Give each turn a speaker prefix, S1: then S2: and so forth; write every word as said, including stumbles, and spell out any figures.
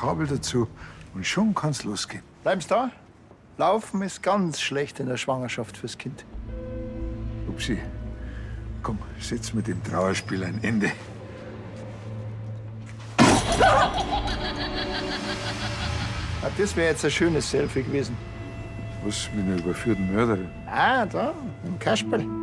S1: Kabel dazu und schon kann's losgehen.
S2: Bleibst da? Laufen ist ganz schlecht in der Schwangerschaft fürs Kind.
S1: Upsi, komm, setz mit dem Trauerspiel ein Ende.
S2: Ja, das wäre jetzt ein schönes Selfie gewesen.
S1: Was mit einer überführten Mörderin?
S2: Ah, da, im Kasperl.